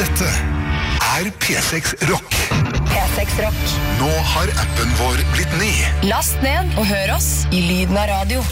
Dette P6 Rock. P6 Rock. Nå har appen vår blitt ny. Last ned og hør oss i lyden av radio.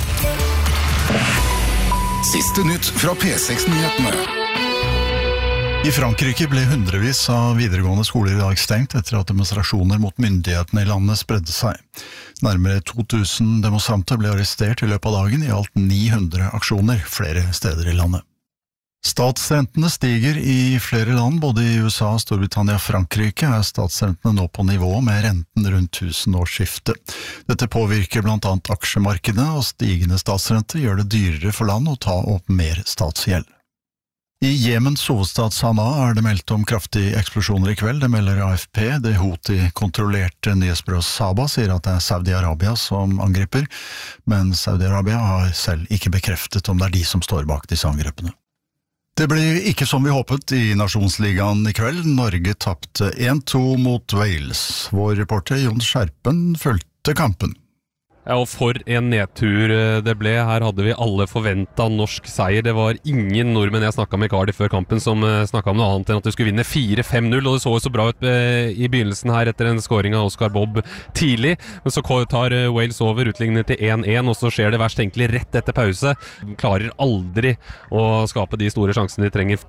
Siste nytt fra P6-nyhetene. I Frankrike ble hundrevis av videregående skoler i dag stengt etter at demonstrasjoner mot myndighetene i landet spredde seg. Nærmere 2000 demonstranter ble arrestert i løpet av dagen, i alt 900 aksjoner flere steder i landet. Statsrentene stiger i flere land, både i USA, Storbritannia og Frankrike statsrentene nå på nivå med renten rundt tusenårsskiftet. Dette påvirker blant annet aksjemarkedet, og stigende statsrente gjør det dyrere for land å ta opp mer statsgjeld. I Jemens hovedstad Sanaa det meldt om kraftige eksplosjoner i kveld, det melder AFP. Det Houthi-kontrollerte nyhetsbyrået Saba sier at det Saudi-Arabia som angriper, men Saudi-Arabia har selv ikke bekreftet om det de som står bak disse angrepene. Det ble ikke som vi håpet i Nasjonsligaen i kveld. Norge tapte 1-2 mot Wales. Vår reporter Jon Skjerpen fulgte kampen. Ja, og for en nedtur det ble. Her hadde vi alle forventet norsk seier. Det var ingen nordmenn jeg snakket med Cardiff før kampen som snakket om noe annet enn at de skulle vinne 4-5-0, og det så jo så bra ut i begynnelsen her etter en scoring av Oscar Bob tidlig. Men så tar Wales over, utlignet til 1-1, og så skjer det verst egentlig rett etter pause. De klarer aldri å skape de store sjansene de trenger.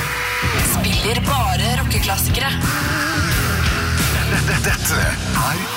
Spiller bare rockeklassikere. Dette